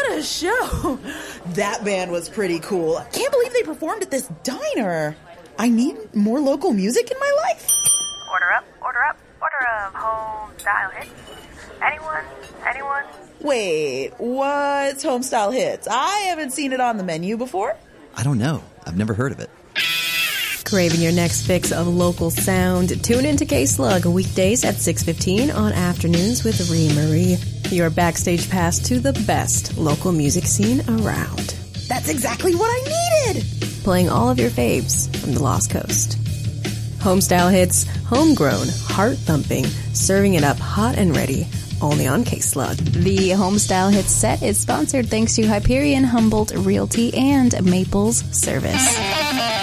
What a show. That band was pretty cool. I can't believe they performed at this diner. I need more local music in my life. Order up, order of home style hits. Anyone? Wait, what's home style hits? I haven't seen it on the menu before. I don't know. I've never heard of it. Craving your next fix of local sound? Tune into K-Slug weekdays at 6:15 on Afternoons with Ree Marie. Your backstage pass to the best local music scene around. That's exactly what I needed. Playing all of your faves from the Lost Coast. Homestyle hits, homegrown, heart-thumping, serving it up hot and ready, only on K-Slug. The Homestyle Hits set is sponsored thanks to Hyperion, Humboldt Realty, and Maples Service.